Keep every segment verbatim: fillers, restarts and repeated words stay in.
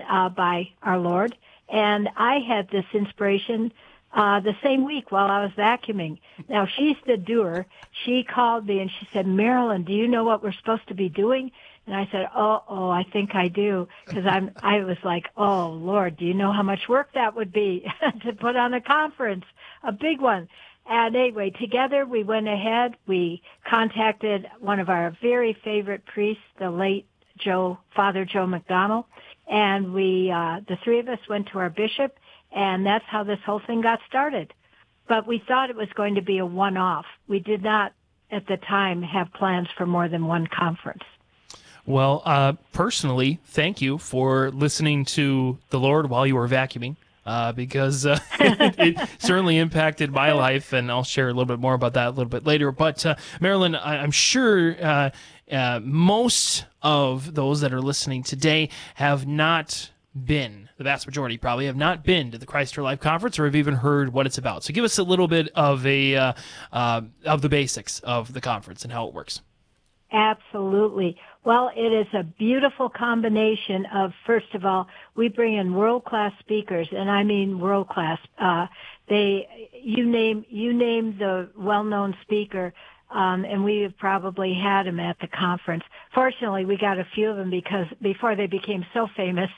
uh, by our Lord. And I had this inspiration uh, the same week while I was vacuuming. Now, she's the doer. She called me and she said, Marilyn, do you know what we're supposed to be doing? And I said, oh, oh, I think I do. Because I'm, I was like, oh, Lord, do you know how much work that would be to put on a conference, a big one? And anyway, together we went ahead. We contacted one of our very favorite priests, the late Joe, Father Joe McDonnell. And we, uh, the three of us went to our bishop, and that's how this whole thing got started. But we thought it was going to be a one-off. We did not, at the time, have plans for more than one conference. Well, uh, personally, thank you for listening to the Lord while you were vacuuming, uh, because uh, it, it certainly impacted my life, and I'll share a little bit more about that a little bit later. But, uh, Marilyn, I, I'm sure uh, uh, most of those that are listening today have not been, the vast majority probably, have not been to the Christ Your Life Conference or have even heard what it's about. So give us a little bit of a uh, uh, of the basics of the conference and how it works. Absolutely. Well, it is a beautiful combination of, first of all, we bring in world-class speakers, and I mean world-class. Uh, they, you name, you name the well-known speaker, um, and we have probably had him at the conference. Fortunately, we got a few of them because before they became so famous,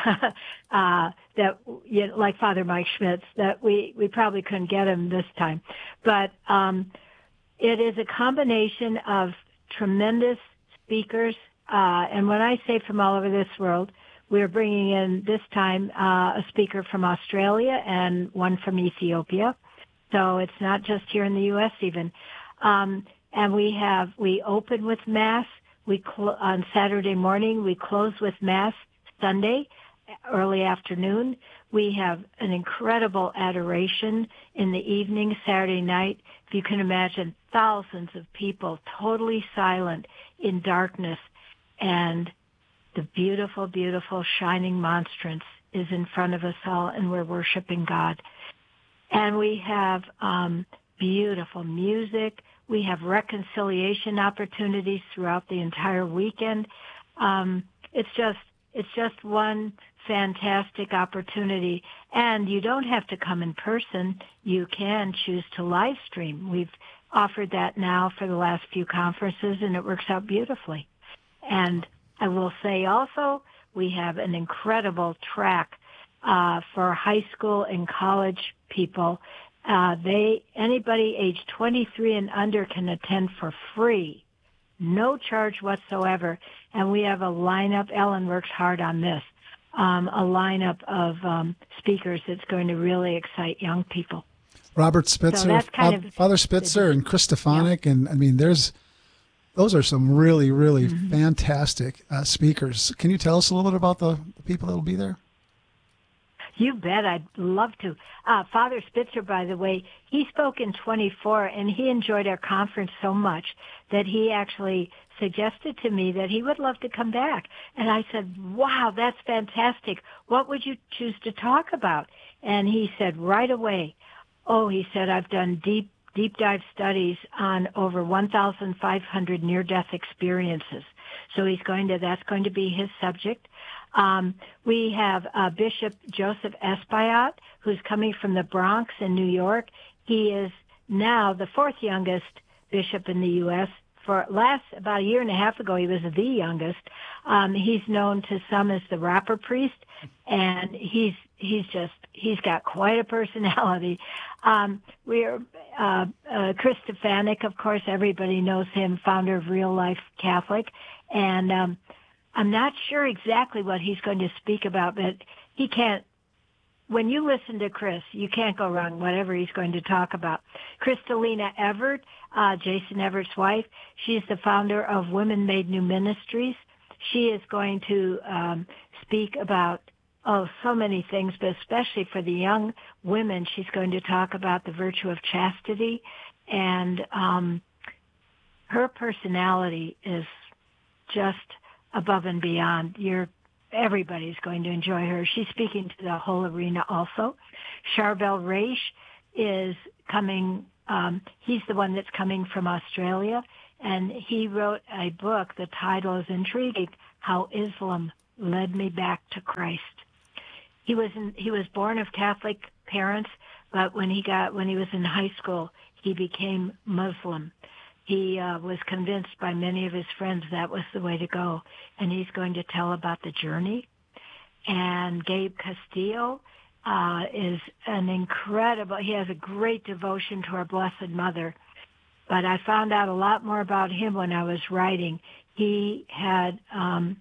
uh, that, you know, like Father Mike Schmitz, that we, we probably couldn't get him this time. But, um, it is a combination of tremendous speakers, uh, and when I say from all over this world, we're bringing in this time uh, a speaker from Australia and one from Ethiopia. So it's not just here in the U S even. Um, and we have we open with Mass. We cl- on Saturday morning. We close with Mass Sunday, early afternoon. We have an incredible adoration in the evening, Saturday night. If you can imagine, thousands of people totally silent in darkness, and the beautiful, beautiful shining monstrance is in front of us all, and we're worshiping God. And we have um, beautiful music. We have reconciliation opportunities throughout the entire weekend. Um, it's just it's just one fantastic opportunity. And you don't have to come in person. You can choose to live stream. We've offered that now for the last few conferences, and it works out beautifully. And I will say also, we have an incredible track uh, for high school and college people. Uh, they anybody age twenty-three and under can attend for free, no charge whatsoever. And we have a lineup. Ellen works hard on this. Um, a lineup of um, speakers that's going to really excite young people. Robert Spitzer, so that's kind uh, of Father Spitzer, and Chris Stefanik, yeah. and I mean, there's those are some really, really mm-hmm. fantastic uh, speakers. Can you tell us a little bit about the, the people that will be there? You bet. I'd love to. Uh, Father Spitzer, by the way, he spoke in twenty-four, and he enjoyed our conference so much that he actually suggested to me that he would love to come back. And I said, wow, that's fantastic. What would you choose to talk about? And he said right away, oh, he said, I've done deep, deep dive studies on over one thousand five hundred near-death experiences. So he's going to, that's going to be his subject. Um, we have uh, Bishop Joseph Espaillat, who's coming from the Bronx in New York. He is now the fourth youngest bishop in the U S For last, about a year and a half ago, he was the youngest. Um, he's known to some as the rapper priest, and he's he's just he's got quite a personality. Um, we're uh, uh, Chris Stefanik, of course, everybody knows him, founder of Real Life Catholic, and um, I'm not sure exactly what he's going to speak about, but he can't. When you listen to Chris, you can't go wrong, whatever he's going to talk about. Kristalina Everett, uh, Jason Everett's wife, she's the founder of Women Made New Ministries. She is going to um, speak about, oh, so many things, but especially for the young women, she's going to talk about the virtue of chastity. And um, her personality is just above and beyond. You're Everybody's going to enjoy her. She's speaking to the whole arena also. Charbel Raish is coming, um, he's the one that's coming from Australia, and he wrote a book. The title is intriguing, How Islam led me back to Christ. He was in, he was born of Catholic parents, but when he got when he was in high school, he became Muslim. He uh, was convinced by many of his friends that was the way to go, and he's going to tell about the journey. And Gabe Castillo uh, is an incredible, he has a great devotion to our Blessed Mother. But I found out a lot more about him when I was writing. He had, um,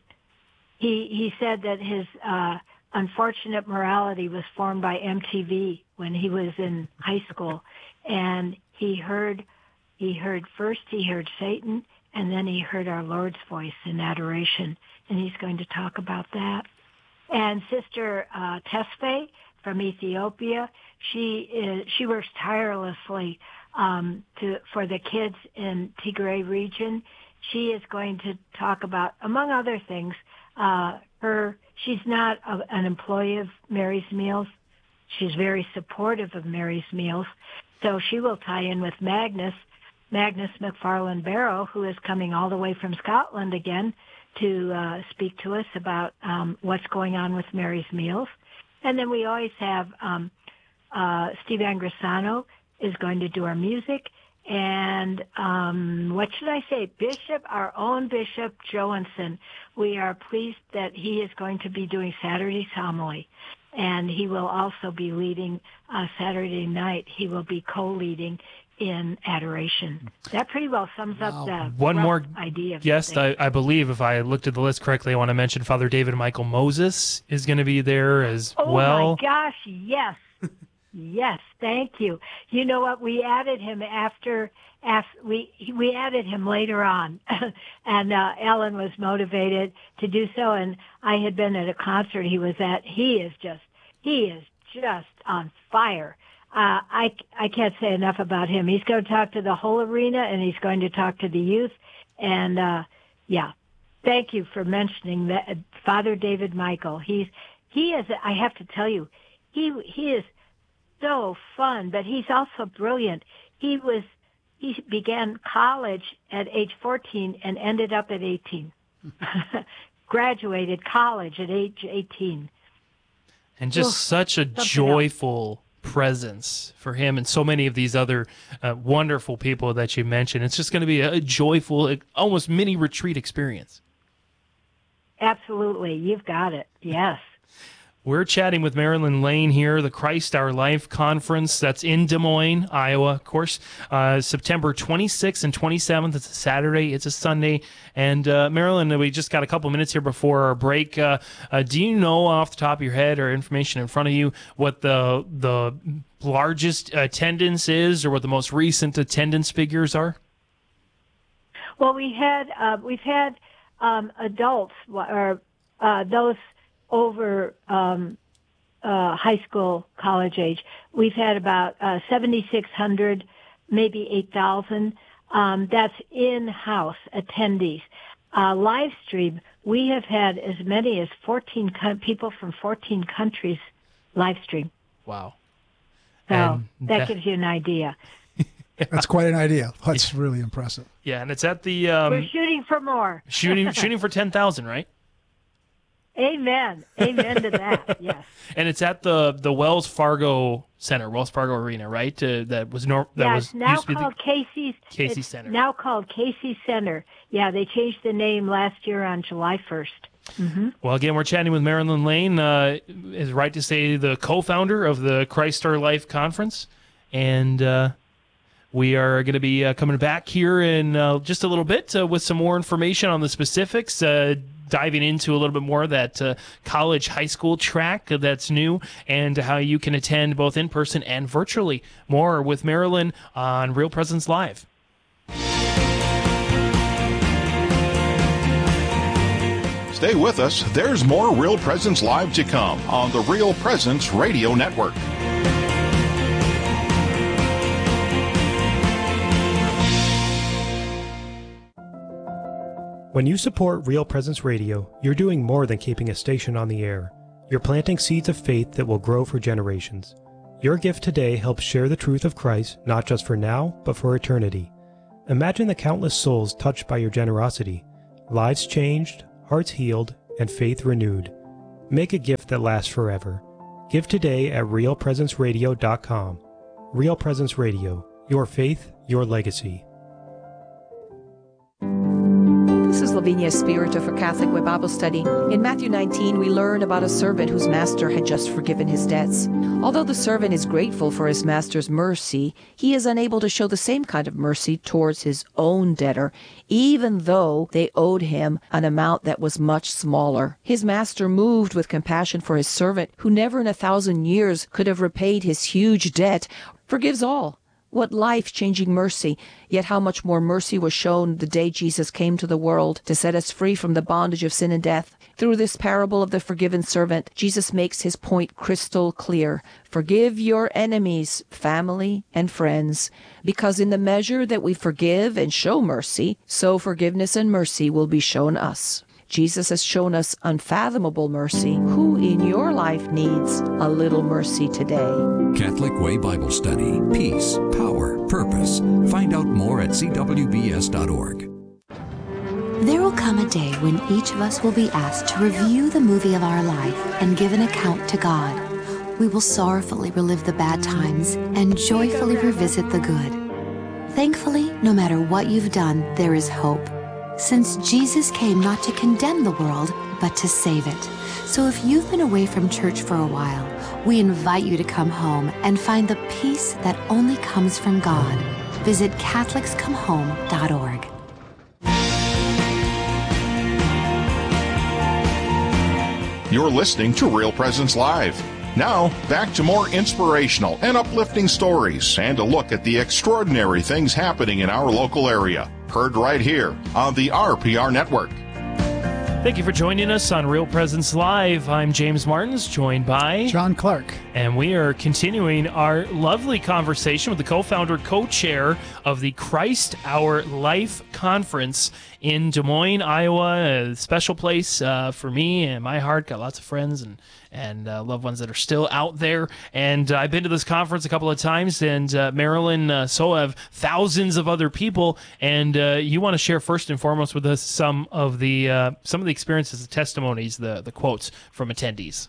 he he said that his uh, unfortunate morality was formed by M T V when he was in high school, and he heard, he heard first he heard Satan, and then he heard our Lord's voice in adoration, and he's going to talk about that. And Sister uh, Tesfaye from Ethiopia, she is, she works tirelessly um, to for the kids in Tigray region. She is going to talk about, among other things, uh, her. She's not a, an employee of Mary's Meals. She's very supportive of Mary's Meals, so she will tie in with Magnus, Magnus McFarland Barrow, who is coming all the way from Scotland again to uh, speak to us about um, what's going on with Mary's Meals. And then we always have um, uh, Steve Angrisano is going to do our music. And um, what should I say? Bishop, our own Bishop Johansson. We are pleased that he is going to be doing Saturday's homily. And he will also be leading uh, Saturday night. He will be co-leading in adoration. That pretty well sums wow. up the one more idea. Of guest, I, I believe, if I looked at the list correctly, I want to mention Father David Michael Moses is going to be there as oh well. Oh my gosh, yes. Yes, thank you. You know what? We added him after, after we we added him later on, and uh, Ellen was motivated to do so. And I had been at a concert he was at. He is just he is just on fire. Uh, I I can't say enough about him. He's going to talk to the whole arena, and he's going to talk to the youth. And uh, yeah, thank you for mentioning that, Father David Michael. He's he is. I have to tell you, he he is so fun, but he's also brilliant. He was he began college at age fourteen and ended up at eighteen. Graduated college at age eighteen. And just Oof, such a joyful else. presence for him and so many of these other uh, wonderful people that you mentioned. It's just going to be a joyful, almost mini retreat experience. Absolutely. You've got it. Yes. We're chatting with Marilyn Lane here, the Christ Our Life Conference. That's in Des Moines, Iowa, of course. Uh, September twenty-sixth and twenty-seventh. It's a Saturday. It's a Sunday. And uh, Marilyn, we just got a couple minutes here before our break. Uh, uh, do you know off the top of your head or information in front of you what the the largest attendance is or what the most recent attendance figures are? Well, we had uh, we've had um, adults or uh, those. over um, uh, high school, college age. We've had about uh, seventy-six hundred, maybe eight thousand. Um, that's in-house attendees. Uh, live stream, we have had as many as fourteen co- people from fourteen countries live stream. Wow. So and that, that gives you an idea. That's quite an idea. That's really impressive. Yeah, and it's at the... Um, We're shooting for more. shooting shooting for ten thousand, right? Amen. Amen to that, yes. And it's at the, the Wells Fargo Center, Wells Fargo Arena, right? Uh, that was nor- that yeah, was it's now used to called be the Casey's Casey it's Center. now called Casey Center. Yeah, they changed the name last year on July first. Mm-hmm. Well, again, we're chatting with Marilyn Lane, uh, is right to say the co-founder of the Christ Our Life Conference. And uh, we are going to be uh, coming back here in uh, just a little bit uh, with some more information on the specifics, uh, diving into a little bit more of that uh, college, high school track that's new and how you can attend both in person and virtually. More with Marilyn on Real Presence Live. Stay with us. There's more Real Presence Live to come on the Real Presence Radio Network. When you support Real Presence Radio, you're doing more than keeping a station on the air. You're planting seeds of faith that will grow for generations. Your gift today helps share the truth of Christ, not just for now, but for eternity. Imagine the countless souls touched by your generosity, lives changed, hearts healed, and faith renewed. Make a gift that lasts forever. Give today at real presence radio dot com. Real Presence Radio, your faith, your legacy. This is Lavinia Spirito for Catholic Way Bible Study. In Matthew nineteen, we learn about a servant whose master had just forgiven his debts. Although the servant is grateful for his master's mercy, he is unable to show the same kind of mercy towards his own debtor, even though they owed him an amount that was much smaller. His master, moved with compassion for his servant, who never in a thousand years could have repaid his huge debt, forgives all. What life-changing mercy, yet how much more mercy was shown the day Jesus came to the world to set us free from the bondage of sin and death. Through this parable of the forgiven servant, Jesus makes his point crystal clear. Forgive your enemies, family, and friends, because in the measure that we forgive and show mercy, so forgiveness and mercy will be shown us. Jesus has shown us unfathomable mercy. Who in your life needs a little mercy today? Catholic Way Bible Study. Peace, power, purpose. Find out more at c w b s dot org. There will come a day when each of us will be asked to review the movie of our life and give an account to God. We will sorrowfully relive the bad times and joyfully revisit the good. Thankfully, no matter what you've done, there is hope, since Jesus came not to condemn the world, but to save it. So if you've been away from church for a while, we invite you to come home and find the peace that only comes from God. Visit catholics come home dot org. You're listening to Real Presence Live. Now, back to more inspirational and uplifting stories and a look at the extraordinary things happening in our local area. Heard right here on the R P R Network. Thank you for joining us on Real Presence Live. I'm James Martins, joined by John Clark. And we are continuing our lovely conversation with the co-founder, co-chair of the Christ Our Life Conference in Des Moines, Iowa. A special place uh, for me and my heart. Got lots of friends and and uh, loved ones that are still out there. And uh, I've been to this conference a couple of times, and uh, Marilyn, uh, so have thousands of other people. And uh, you want to share first and foremost with us some of the uh, some of the experiences, the testimonies, the the quotes from attendees.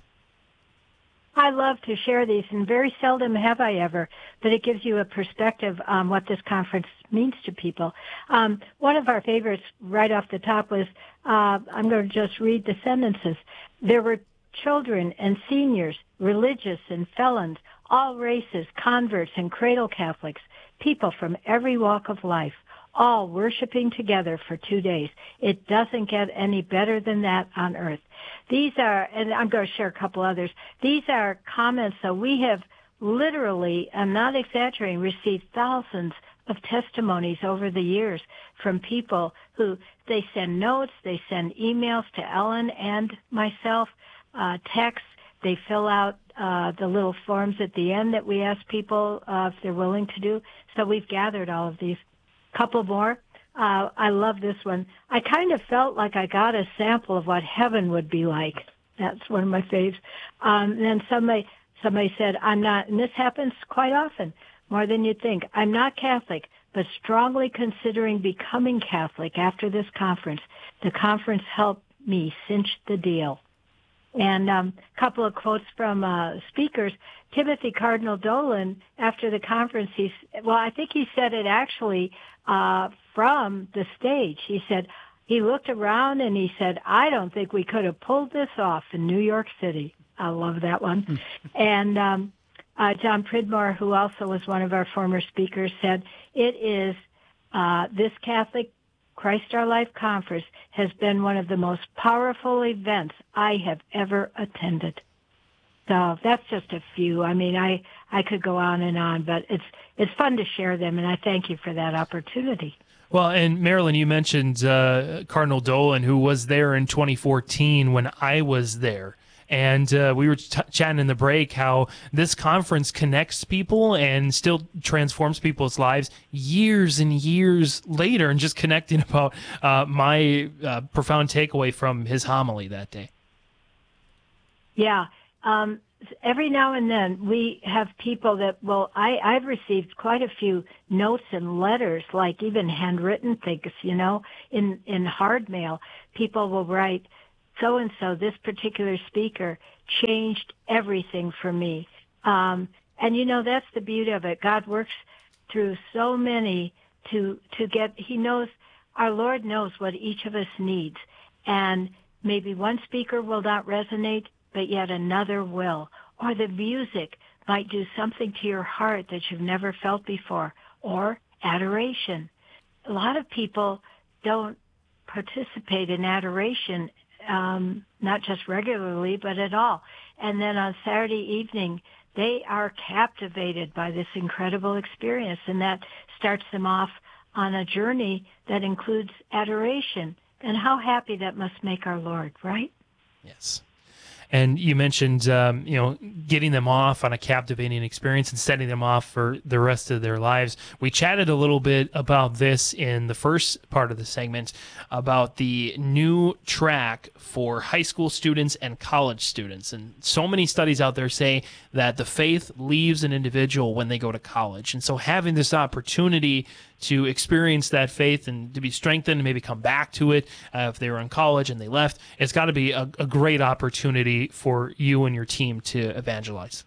I love to share these, and very seldom have I ever, but it gives you a perspective on what this conference means to people. Um, one of our favorites right off the top was, uh, I'm going to just read the sentences. There were children and seniors, religious and felons, all races, converts and cradle Catholics, people from every walk of life, all worshiping together for two days. It doesn't get any better than that on earth. These are, and I'm going to share a couple others, these are comments that we have literally, I'm not exaggerating, received thousands of testimonies over the years from people who, they send notes, they send emails to Ellen and myself, uh, texts, they fill out uh, the little forms at the end that we ask people uh, if they're willing to do. So we've gathered all of these. Couple more. Uh, I love this one. I kind of felt like I got a sample of what heaven would be like. That's one of my faves. Um, and then somebody, somebody said, I'm not, and this happens quite often, more than you'd think. I'm not Catholic, but strongly considering becoming Catholic after this conference. The conference helped me cinch the deal. And um, a couple of quotes from uh, speakers. Timothy Cardinal Dolan, after the conference, he's, well, I think he said it actually uh, from the stage. He said, he looked around and he said, I don't think we could have pulled this off in New York City. I love that one. And um, uh, John Pridmore, who also was one of our former speakers, said, it is uh, this Catholic Christ Our Life Conference has been one of the most powerful events I have ever attended. So that's just a few. I mean, I, I could go on and on, but it's it's fun to share them, and I thank you for that opportunity. Well, and Marilyn, you mentioned uh, Cardinal Dolan, who was there in twenty fourteen when I was there. And uh, we were t- chatting in the break how this conference connects people and still transforms people's lives years and years later, and just connecting about uh, my uh, profound takeaway from his homily that day. Yeah. Um, every now and then we have people that, well, I, I've received quite a few notes and letters, like even handwritten things, you know, in, in hard mail. People will write, so-and-so, this particular speaker changed everything for me. Um, and, you know, that's the beauty of it. God works through so many to to get, he knows, our Lord knows what each of us needs. And maybe one speaker will not resonate, but yet another will. Or the music might do something to your heart that you've never felt before. Or adoration. A lot of people don't participate in adoration, um, not just regularly, but at all. And then on Saturday evening, they are captivated by this incredible experience, and that starts them off on a journey that includes adoration. And how happy that must make our Lord, right? Yes. And you mentioned, um, you know, getting them off on a captivating experience and setting them off for the rest of their lives. We chatted a little bit about this in the first part of the segment about the new track for high school students and college students. And so many studies out there say that the faith leaves an individual when they go to college. And so having this opportunity to experience that faith and to be strengthened and maybe come back to it uh, if they were in college and they left, it's got to be a, a great opportunity for you and your team to evangelize.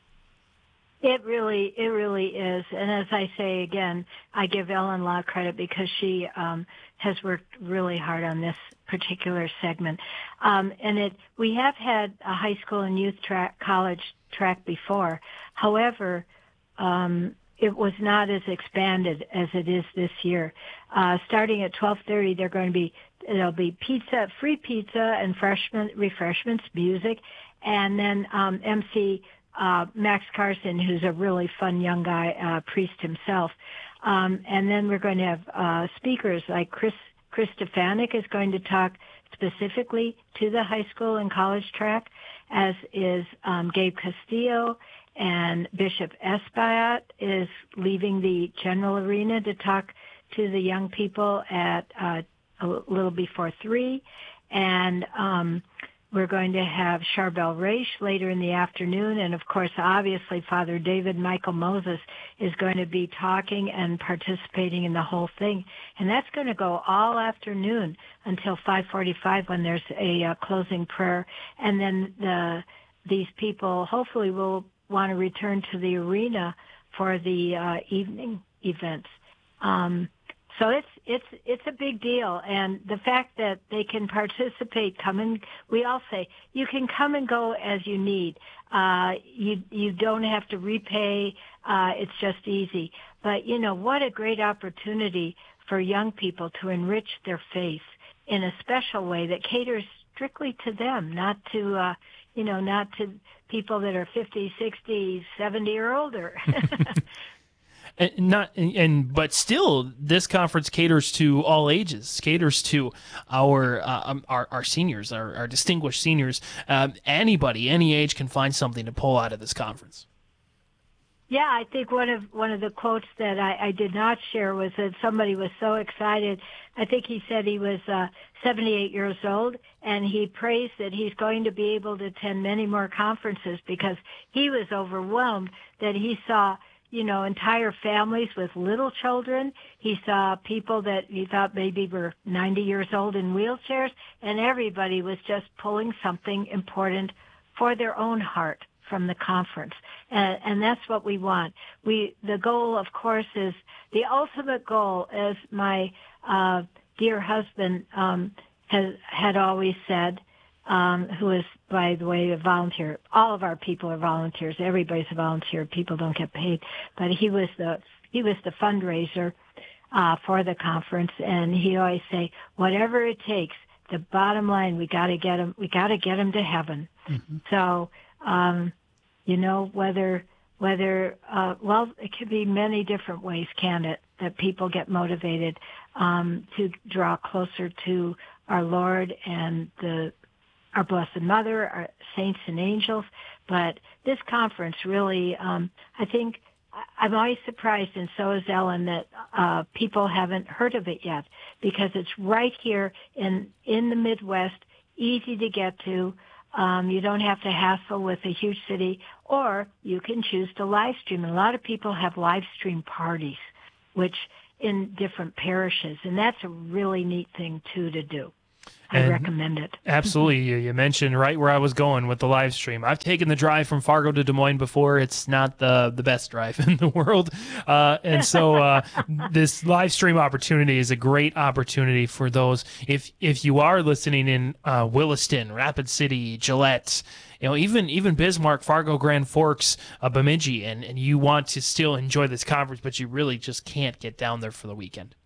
It really, it really is. And as I say again, I give Ellen Law credit because she um, has worked really hard on this particular segment. Um, and it, we have had a high school and youth track, college track before. However, um, it was not as expanded as it is this year. Uh, starting at twelve thirty, they're going to be, there'll be pizza, free pizza and refreshment, refreshments, music, and then um, M C uh, Max Carson, who's a really fun young guy, uh, priest himself. Um, and then we're going to have uh, speakers like Chris, Chris Stefanik is going to talk specifically to the high school and college track, as is um, Gabe Castillo. And Bishop Espaillat is leaving the general arena to talk to the young people at uh, a little before three. And um, we're going to have Charbel Raish later in the afternoon. And, of course, obviously, Father David Michael Moses is going to be talking and participating in the whole thing. And that's going to go all afternoon until five forty-five when there's a uh, closing prayer. And then the these people hopefully will want to return to the arena for the uh, evening events. Um, so it's it's it's a big deal, and the fact that they can participate, come and we all say you can come and go as you need. Uh, you you don't have to repay. Uh, it's just easy. But you know what a great opportunity for young people to enrich their faith in a special way that caters strictly to them, not to uh, you know not to people that are fifty, sixty, seventy or older. and not and but still, this conference caters to all ages, caters to our uh, um, our, our seniors, our, our distinguished seniors. Um, anybody, any age can find something to pull out of this conference. Yeah, I think one of one of the quotes that I, I did not share was that somebody was so excited. I think he said he was uh, seventy-eight years old, and he prays that he's going to be able to attend many more conferences because he was overwhelmed that he saw, you know, entire families with little children. He saw people that he thought maybe were ninety years old in wheelchairs, and everybody was just pulling something important for their own heart from the conference. And, and that's what we want. We, the goal, of course, is the ultimate goal, as my uh, dear husband um, has had always said, um, who is, by the way, a volunteer. All of our people are volunteers. Everybody's a volunteer. People don't get paid. But he was the he was the fundraiser uh, for the conference, and he always say, whatever it takes. The bottom line, we got to get him. We got to get him to heaven. Mm-hmm. So. Um, you know, whether, whether, uh, well, it could be many different ways, can it, that people get motivated, um, to draw closer to our Lord and the, our Blessed Mother, our saints and angels. But this conference really, um, I think, I'm always surprised, and so is Ellen, that, uh, people haven't heard of it yet, because it's right here in, in the Midwest, easy to get to. Um, you don't have to hassle with a huge city, or you can choose to live stream. And a lot of people have live stream parties, which in different parishes, and that's a really neat thing too to do. I And recommend it. Absolutely. You, you mentioned right where I was going with the live stream. I've taken the drive from Fargo to Des Moines before. It's not the, the best drive in the world. Uh, and so uh, this live stream opportunity is a great opportunity for those. If if you are listening in uh, Williston, Rapid City, Gillette, you know, even even Bismarck, Fargo, Grand Forks, uh, Bemidji, and, and you want to still enjoy this conference, but you really just can't get down there for the weekend.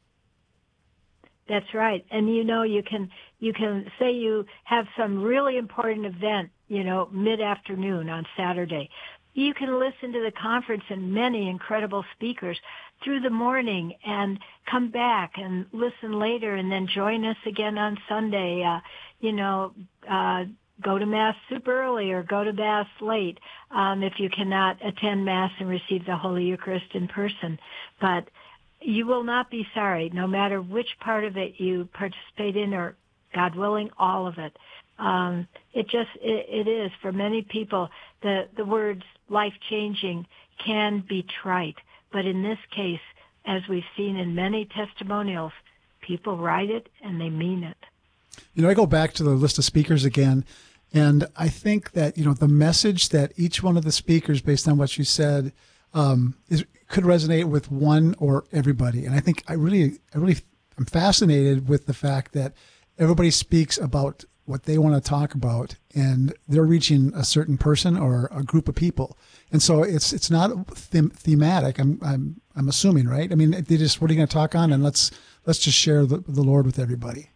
That's right. And you know, you can, you can say you have some really important event, you know, mid-afternoon on Saturday. You can listen to the conference and many incredible speakers through the morning and come back and listen later and then join us again on Sunday. Uh, you know, uh, go to Mass super early or go to Mass late, um, if you cannot attend Mass and receive the Holy Eucharist in person. But you will not be sorry, no matter which part of it you participate in, or, God willing, all of it. Um, it just, it, it is, for many people, the, the words life-changing can be trite. But in this case, as we've seen in many testimonials, people write it and they mean it. You know, I go back to the list of speakers again, and I think that, you know, the message that each one of the speakers, based on what you said, um, is could resonate with one or everybody. And I think I really, I really, I'm fascinated with the fact that everybody speaks about what they want to talk about, and they're reaching a certain person or a group of people. And so it's it's not them, thematic. I'm I'm I'm assuming, right? I mean, they just, what are you going to talk on, and let's let's just share the, the Lord with everybody.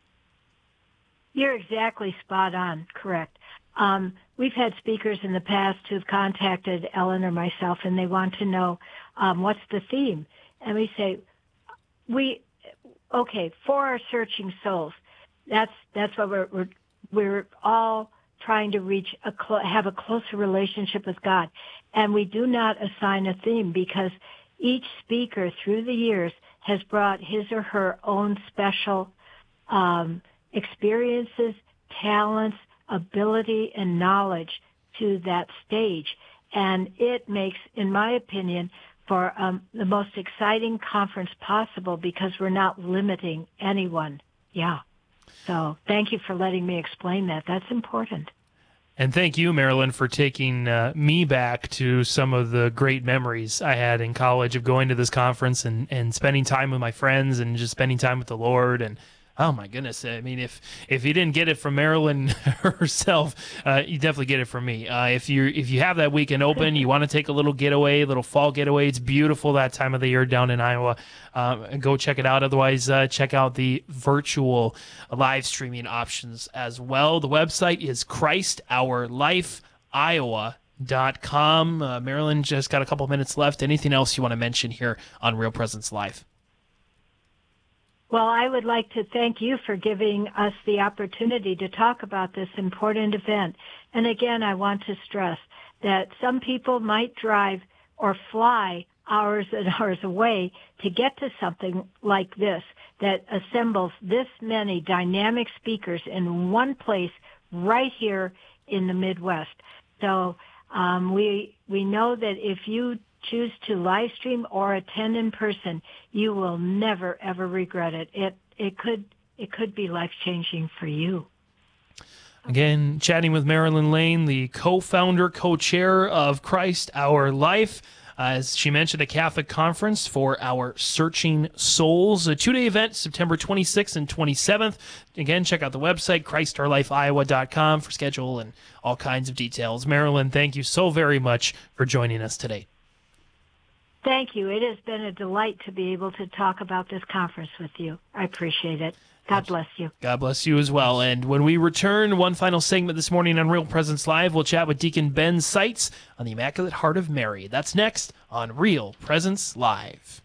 You're exactly spot on. Correct. Um, we've had speakers in the past who've contacted Ellen or myself, and they want to know um, what's the theme. And we say, we, okay, for our searching souls, that's that's what we're we're, we're all trying to reach, a clo- have a closer relationship with God. And we do not assign a theme, because each speaker through the years has brought his or her own special um, experiences, talents, ability, and knowledge to that stage. And it makes, in my opinion, for um, the most exciting conference possible, because we're not limiting anyone. Yeah. So thank you for letting me explain that. That's important. And thank you, Marilyn, for taking uh, me back to some of the great memories I had in college of going to this conference and, and spending time with my friends and just spending time with the Lord. And oh my goodness, I mean, if if you didn't get it from Marilyn herself, uh, you definitely get it from me. Uh, if you if you have that weekend open, you want to take a little getaway, a little fall getaway. It's beautiful that time of the year down in Iowa. Uh, go check it out. Otherwise, uh, check out the virtual live streaming options as well. The website is Christ Our Life Iowa dot com. Uh, Marilyn, just got a couple minutes left. Anything else you want to mention here on Real Presence Live? Well, I would like to thank you for giving us the opportunity to talk about this important event. And again, I want to stress that some people might drive or fly hours and hours away to get to something like this that assembles this many dynamic speakers in one place right here in the Midwest. So um, we we know that if you choose to live stream or attend in person, you will never ever regret it. It it could it could be life changing for you. Again, chatting with Marilyn Lane, the co-founder, co-chair of Christ Our Life. Uh, as she mentioned, a Catholic conference for our searching souls, a two-day event, September twenty-sixth and twenty-seventh. Again, check out the website, Christ Our Life Iowa dot com, for schedule and all kinds of details. Marilyn, thank you so very much for joining us today. Thank you. It has been a delight to be able to talk about this conference with you. I appreciate it. God bless you. God bless you as well. And when we return, one final segment this morning on Real Presence Live, we'll chat with Deacon Ben Seitz on the Immaculate Heart of Mary. That's next on Real Presence Live.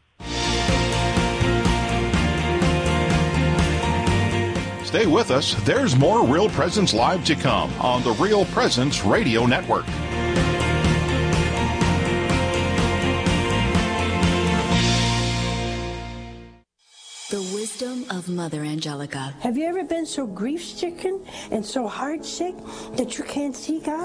Stay with us. There's more Real Presence Live to come on the Real Presence Radio Network. The wisdom of Mother Angelica. Have you ever been so grief-stricken and so heart-sick that you can't see God?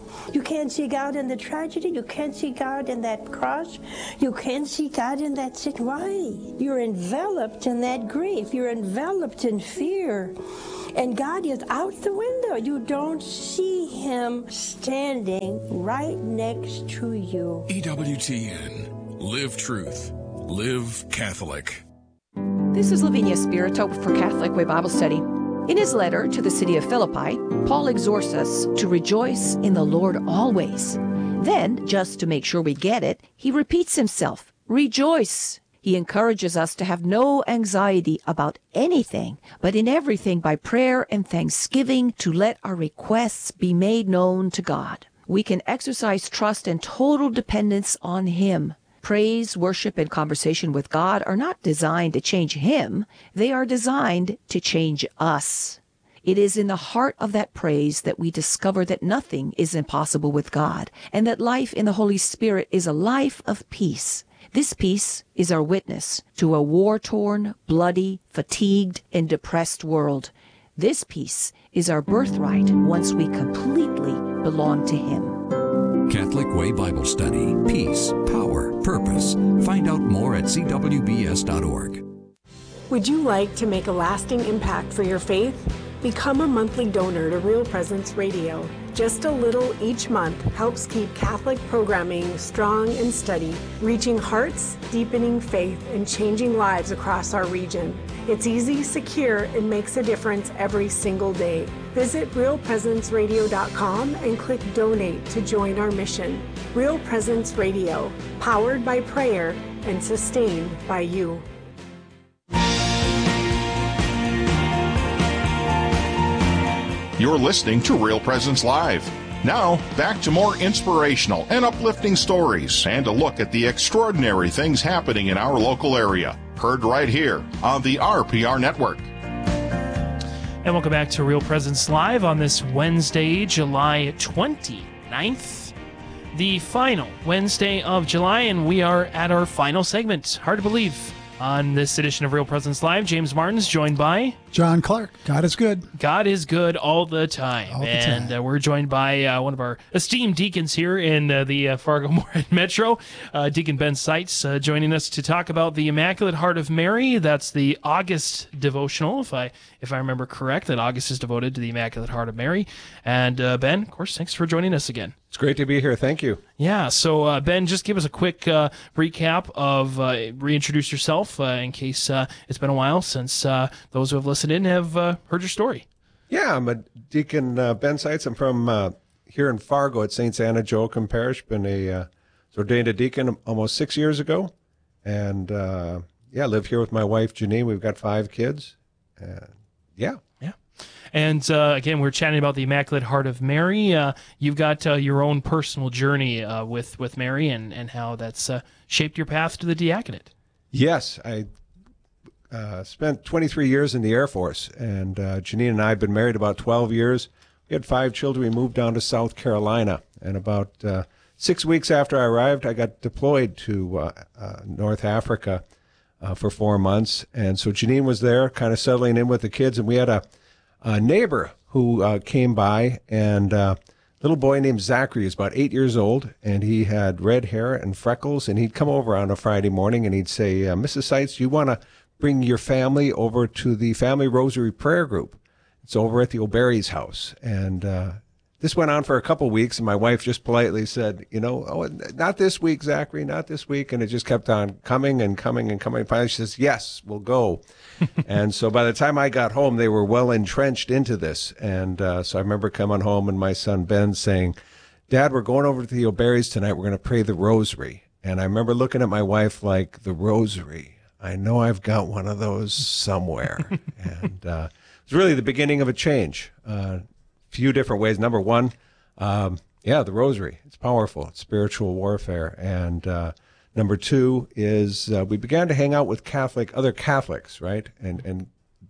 You can't see God in the tragedy. You can't see God in that cross. You can't see God in that situation. Why? You're enveloped in that grief. You're enveloped in fear. And God is out the window. You don't see him standing right next to you. E W T N. Live truth. Live Catholic. This is Lavinia Spirito for Catholic Way Bible Study. In his letter to the city of Philippi, Paul exhorts us to rejoice in the Lord always. Then, just to make sure we get it, he repeats himself, rejoice. He encourages us to have no anxiety about anything, but in everything by prayer and thanksgiving to let our requests be made known to God. We can exercise trust and total dependence on him. Praise, worship, and conversation with God are not designed to change him. They are designed to change us. It is in the heart of that praise that we discover that nothing is impossible with God, and that life in the Holy Spirit is a life of peace. This peace is our witness to a war-torn, bloody, fatigued, and depressed world. This peace is our birthright once we completely belong to him. Catholic Way Bible Study. Peace, power, purpose. Find out more at c w b s dot org. Would you like to make a lasting impact for your faith? Become a monthly donor to Real Presence Radio. Just a little each month helps keep Catholic programming strong and steady, reaching hearts, deepening faith, and changing lives across our region. It's easy, secure, and makes a difference every single day. Visit real presence radio dot com and click Donate to join our mission. Real Presence Radio, powered by prayer and sustained by you. You're listening to Real Presence Live. Now, back to more inspirational and uplifting stories and a look at the extraordinary things happening in our local area. Heard right here on the R P R Network. And welcome back to Real Presence Live on this Wednesday, July twenty-ninth, the final Wednesday of July, and we are at our final segment. Hard to believe. On this edition of Real Presence Live, James Martin's joined by John Clark. God is good. God is good all the time. All the and time. Uh, we're joined by uh, one of our esteemed deacons here in uh, the uh, Fargo-Moorhead Metro, uh, Deacon Ben Seitz, uh, joining us to talk about the Immaculate Heart of Mary. That's the August devotional, if I if I remember correct, that August is devoted to the Immaculate Heart of Mary. And uh, Ben, of course, thanks for joining us again. It's great to be here. Thank you. Yeah, so uh, Ben, just give us a quick uh, recap of, uh, reintroduce yourself uh, in case uh, it's been a while since uh, those who have listened in have uh, heard your story. Yeah, I'm a Deacon uh, Ben Seitz. I'm from uh, here in Fargo at Saint Anna Joachim Parish. Been a uh, ordained a deacon almost six years ago. And uh, yeah, live here with my wife, Janine. We've got five kids. Uh, yeah. Yeah. And uh, again, we're chatting about the Immaculate Heart of Mary. Uh, you've got uh, your own personal journey uh, with, with Mary and, and how that's uh, shaped your path to the diaconate. Yes, I uh, spent twenty-three years in the Air Force, and uh, Janine and I have been married about twelve years. We had five children. We moved down to South Carolina, and about uh, six weeks after I arrived, I got deployed to uh, uh, North Africa uh, for four months. And so Janine was there, kind of settling in with the kids, and we had a A neighbor who uh, came by, and a uh, little boy named Zachary is about eight years old, and he had red hair and freckles, and he'd come over on a Friday morning, and he'd say, uh, Missus Seitz, do you want to bring your family over to the Family Rosary Prayer Group? It's over at the O'Barry's house. And uh, this went on for a couple weeks, and my wife just politely said, you know, oh, not this week, Zachary, not this week. And it just kept on coming and coming and coming. Finally, she says, yes, we'll go. And so by the time I got home, they were well entrenched into this. And uh, so I remember coming home and my son Ben saying, Dad, we're going over to the O'Barry's tonight. We're going to pray the rosary. And I remember looking at my wife like, the rosary. I know I've got one of those somewhere. And uh, it was really the beginning of a change. Uh, few different ways. Number one, um, yeah, the rosary. It's powerful. It's spiritual warfare. And uh, number two is uh, we began to hang out with Catholic, other Catholics, right? And and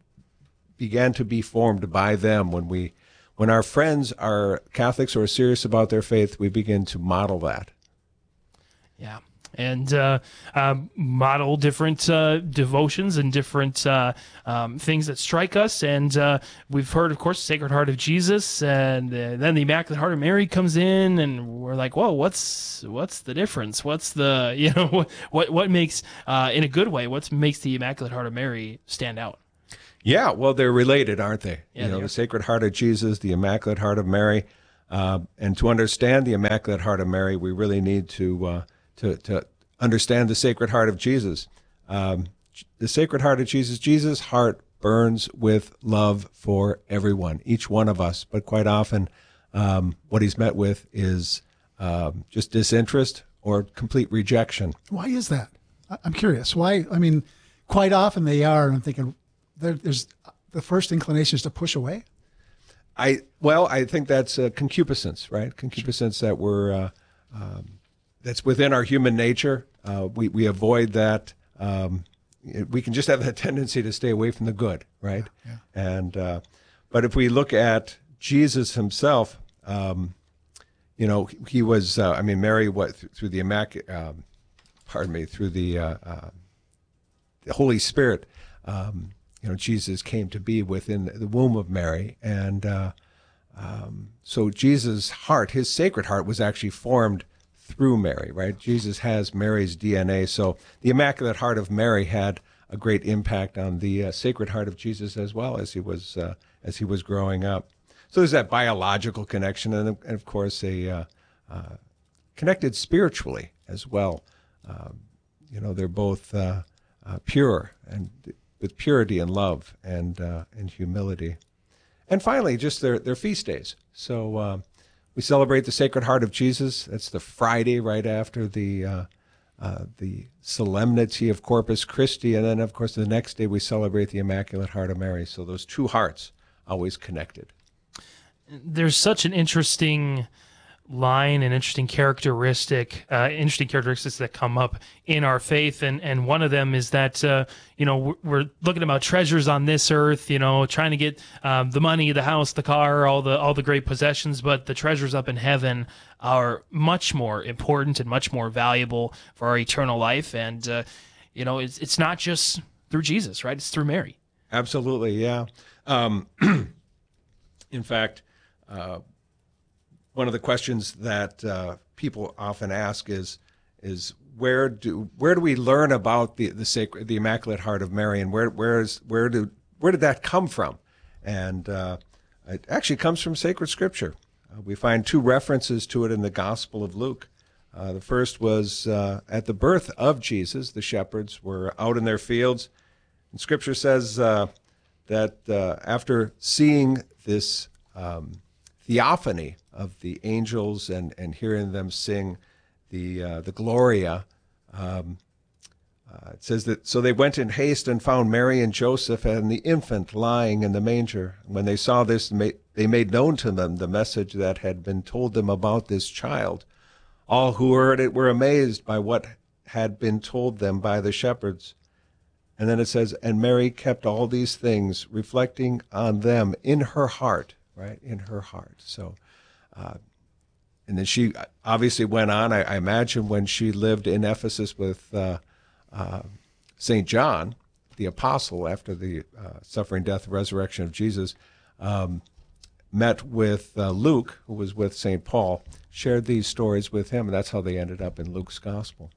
began to be formed by them. When we, when our friends are Catholics or are serious about their faith, we begin to model that. Yeah. and uh, uh, model different uh, devotions and different uh, um, things that strike us. And uh, we've heard, of course, the Sacred Heart of Jesus, and uh, then the Immaculate Heart of Mary comes in, and we're like, whoa, what's what's the difference? What's the, you know, what what, what makes, uh, in a good way, what makes the Immaculate Heart of Mary stand out? Yeah, well, they're related, aren't they? Yeah, you know, they are. the Sacred Heart of Jesus, the Immaculate Heart of Mary. Uh, and to understand the Immaculate Heart of Mary, we really need to uh, to, to understand the Sacred Heart of Jesus. Um, the Sacred Heart of Jesus, Jesus' heart burns with love for everyone, each one of us. But quite often, um, what he's met with is um, just disinterest or complete rejection. Why is that? I- I'm curious. Why? I mean, quite often they are, and I'm thinking there, there's the first inclination is to push away. I well, I think that's uh, concupiscence, right? Concupiscence that we're uh, um, that's within our human nature. Uh, we we avoid that. Um, it, we can just have that tendency to stay away from the good, right? Yeah, And uh, but if we look at Jesus himself, um, you know, he was. Uh, I mean, Mary, what through the immaculate, um, pardon me, through the uh, uh, the Holy Spirit. Um, You know, Jesus came to be within the womb of Mary. And uh, um, so Jesus' heart, his sacred heart, was actually formed through Mary, right? Jesus has Mary's D N A. So the Immaculate Heart of Mary had a great impact on the uh, Sacred Heart of Jesus as well as he was uh, as he was growing up. So there's that biological connection, and, and of course, a uh, uh, connected spiritually as well. Um, you know, they're both uh, uh, pure and with purity and love and uh, and humility. And finally, just their, their feast days. So uh, we celebrate the Sacred Heart of Jesus. That's the Friday right after the uh, uh, the solemnity of Corpus Christi. And then, of course, the next day we celebrate the Immaculate Heart of Mary. So those two hearts always connected. There's such an interesting line and interesting characteristic, uh, interesting characteristics that come up in our faith, and and one of them is that uh, you know we're, we're looking about treasures on this earth, you know, trying to get um, the money, the house, the car, all the all the great possessions, but the treasures up in heaven are much more important and much more valuable for our eternal life, and uh, you know it's it's not just through Jesus, right? It's through Mary. Absolutely, yeah. Um, in fact. Uh, One of the questions that uh, people often ask is, is where do where do we learn about the the sacred the Immaculate Heart of Mary, and where where is where do where did that come from? And uh, it actually comes from sacred Scripture. Uh, we find two references to it in the Gospel of Luke. Uh, the first was uh, at the birth of Jesus. The shepherds were out in their fields, and Scripture says uh, that uh, after seeing this um, theophany of the angels and, and hearing them sing the uh, the Gloria, um, uh, it says that, so they went in haste and found Mary and Joseph and the infant lying in the manger. When they saw this, they made known to them the message that had been told them about this child. All who heard it were amazed by what had been told them by the shepherds. And then it says, and Mary kept all these things, reflecting on them in her heart, right, in her heart. So, uh, and then she obviously went on, I, I imagine, when she lived in Ephesus with uh, uh, Saint John, the apostle, after the uh, suffering, death, resurrection of Jesus, um, met with uh, Luke, who was with Saint Paul, shared these stories with him, and that's how they ended up in Luke's gospel.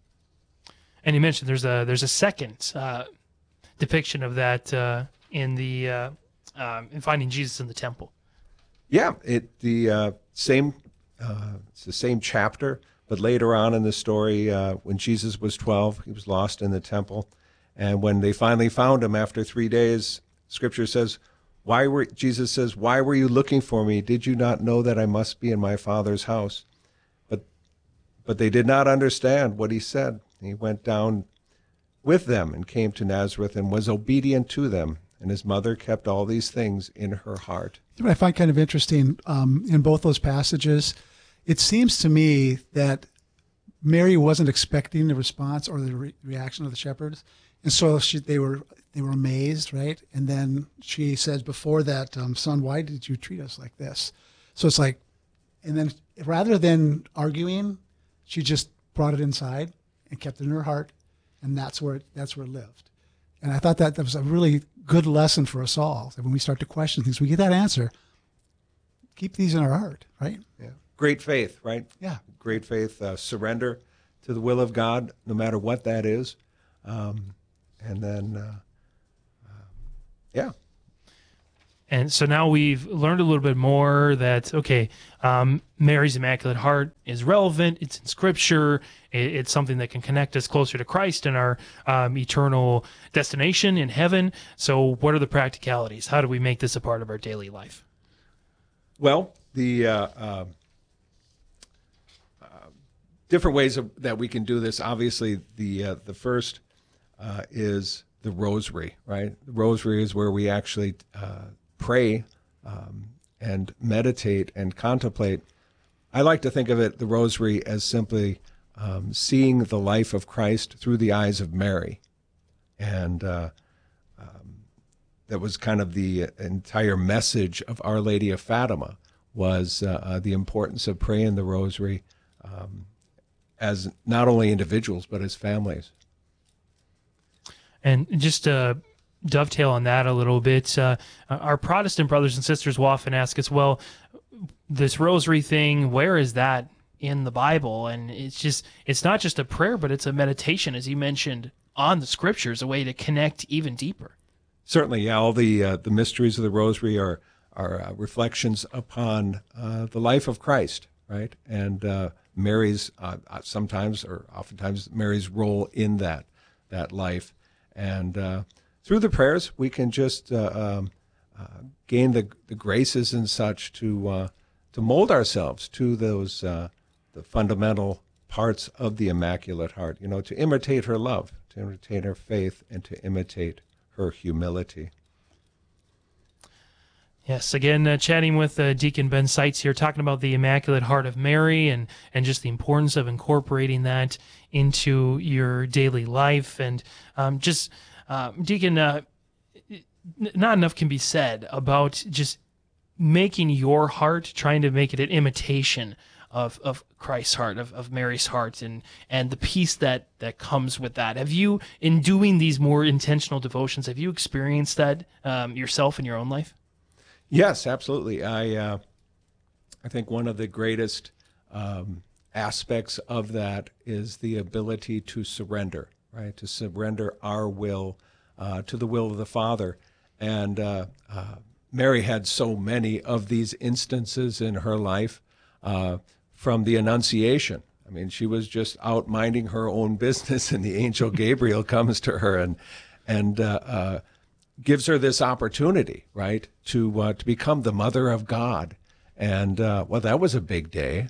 And you mentioned there's a there's a second uh, depiction of that uh, in the uh, um, in Finding Jesus in the Temple. Yeah, it the uh, same uh, it's the same chapter, but later on in the story, uh, when Jesus was twelve, he was lost in the temple, and when they finally found him after three days, Scripture says, "Why were Jesus says, why were you looking for me? Did you not know that I must be in my Father's house?" But but they did not understand what he said. He went down with them and came to Nazareth and was obedient to them. And his mother kept all these things in her heart. What I find kind of interesting um, in both those passages, it seems to me that Mary wasn't expecting the response or the re- reaction of the shepherds, and so she, they were they were amazed, right? And then she says before that, um, "Son, why did you treat us like this?" So it's like, and then rather than arguing, she just brought it inside and kept it in her heart, and that's where it, that's where it lived. And I thought that that was a really good lesson for us all. That when we start to question things, we get that answer. Keep these in our heart, right? Yeah. Great faith, right? Yeah. Great faith, uh, surrender to the will of God, no matter what that is. Um, and then, uh, uh, yeah. And so now we've learned a little bit more that, okay, um, Mary's Immaculate Heart is relevant. It's in Scripture. It, it's something that can connect us closer to Christ and our um, eternal destination in heaven. So what are the practicalities? How do we make this a part of our daily life? Well, the uh, uh, uh, different ways of, that we can do this, obviously, the, uh, the first uh, is the rosary, right? The rosary is where we actually uh, pray um, and meditate and contemplate. I like to think of it, the rosary, as simply um, seeing the life of Christ through the eyes of Mary. And uh, um, that was kind of the entire message of Our Lady of Fatima, was uh, uh, the importance of praying the rosary um, as not only individuals, but as families. And just uh dovetail on that a little bit. Uh, our Protestant brothers and sisters will often ask us, well, this rosary thing, where is that in the Bible? And it's just, it's not just a prayer, but it's a meditation, as you mentioned, on the Scriptures, a way to connect even deeper. Certainly, yeah. All the uh, the mysteries of the rosary are, are uh, reflections upon uh, the life of Christ, right? And uh, Mary's, uh, sometimes or oftentimes, Mary's role in that, that life. And uh, through the prayers, we can just uh, um, uh, gain the, the graces and such to uh, to mold ourselves to those uh, the fundamental parts of the Immaculate Heart. You know, to imitate her love, to imitate her faith, and to imitate her humility. Yes, again, uh, chatting with uh, Deacon Ben Seitz here, talking about the Immaculate Heart of Mary and, and just the importance of incorporating that into your daily life. And um, just, uh, Deacon, uh, not enough can be said about just making your heart, trying to make it an imitation of, of Christ's heart, of, of Mary's heart, and, and the peace that, that comes with that. Have you, in doing these more intentional devotions, have you experienced that um, yourself in your own life? Yes, absolutely. I uh, I think one of the greatest um, aspects of that is the ability to surrender, right? To surrender our will uh, to the will of the Father. And uh, uh, Mary had so many of these instances in her life uh, from the Annunciation. I mean, she was just out minding her own business, and the angel Gabriel comes to her and and uh, uh, gives her this opportunity, right, to uh, to become the mother of God. And, uh, well, that was a big day.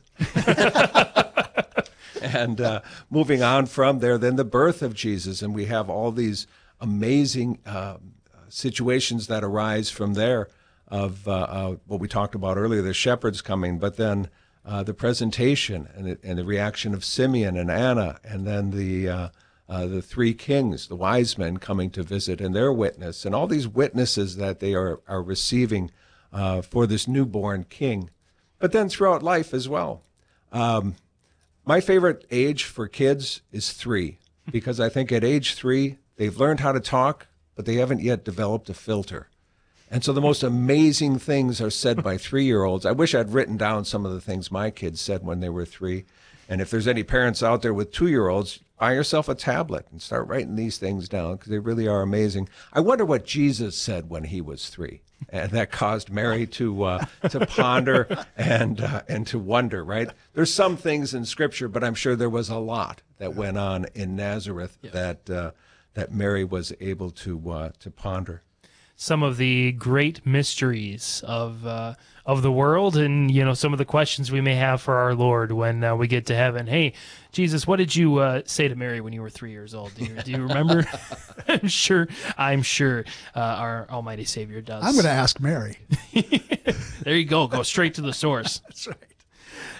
And uh, moving on from there, then the birth of Jesus, and we have all these amazing uh, situations that arise from there of uh, uh, what we talked about earlier, the shepherds coming, but then uh, the presentation and, it, and the reaction of Simeon and Anna, and then the uh, Uh, the three kings, the wise men coming to visit, and their witness, and all these witnesses that they are, are receiving uh, for this newborn king. But then throughout life as well. Um, my favorite age for kids is three, because I think at age three, they've learned how to talk, but they haven't yet developed a filter. And so the most amazing things are said by three-year-olds. I wish I'd written down some of the things my kids said when they were three. And if there's any parents out there with two-year-olds, buy yourself a tablet and start writing these things down, because they really are amazing. I wonder what Jesus said when he was three, and that caused Mary to uh, to ponder and uh, and to wonder. Right? There's some things in Scripture, but I'm sure there was a lot that went on in Nazareth yeah. that uh, that Mary was able to uh, to ponder. Some of the great mysteries of uh, of the world, and you know, some of the questions we may have for our Lord when uh, we get to heaven. Hey, Jesus, what did you uh, say to Mary when you were three years old? Do you, do you remember? I'm sure. I'm sure uh, our Almighty Savior does. I'm going to ask Mary. There you go. Go straight to the source. That's right.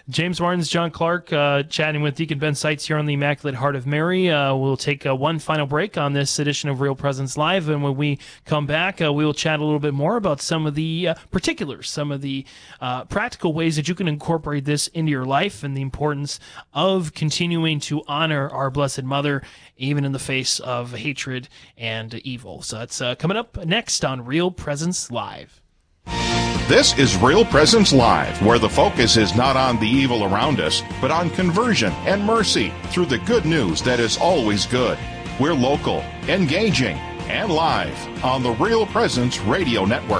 James Martins, John Clark, uh, chatting with Deacon Ben Seitz here on the Immaculate Heart of Mary. Uh, we'll take uh, one final break on this edition of Real Presence Live, and when we come back, uh, we will chat a little bit more about some of the uh, particulars, some of the uh, practical ways that you can incorporate this into your life, and the importance of continuing to honor our Blessed Mother, even in the face of hatred and evil. So that's uh, coming up next on Real Presence Live. This is Real Presence Live, where the focus is not on the evil around us, but on conversion and mercy through the good news that is always good. We're local, engaging, and live on the Real Presence Radio Network.